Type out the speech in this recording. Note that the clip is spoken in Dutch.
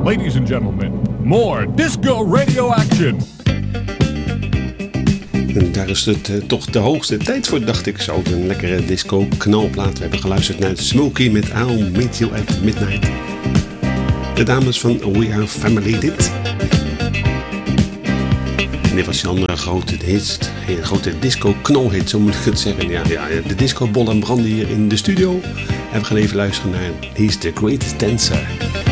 Ladies and gentlemen, more disco radio action. En daar is het toch de hoogste tijd voor, dacht ik zo. Een lekkere disco knalplaat. We hebben geluisterd naar Smokey met I'll Meet You at Midnight. De dames van We Are Family dit. En dit was die andere grote hit, een grote disco knalhit, zo moet ik het zeggen. Ja, de disco bollen branden hier in de studio. En we gaan even luisteren naar He's the Greatest Dancer.